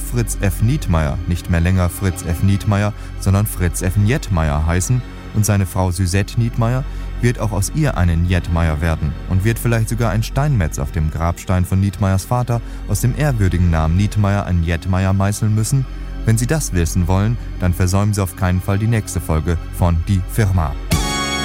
Fritz F. Nietmeyer nicht mehr länger Fritz F. Nietmeyer, sondern Fritz F. Njettmeyer heißen und seine Frau Suzette Nietmeyer wird auch aus ihr eine Njettmeyer werden und wird vielleicht sogar ein Steinmetz auf dem Grabstein von Nietmeyers Vater aus dem ehrwürdigen Namen Nietmeyer ein Njettmeyer meißeln müssen? Wenn Sie das wissen wollen, dann versäumen Sie auf keinen Fall die nächste Folge von Die Firma.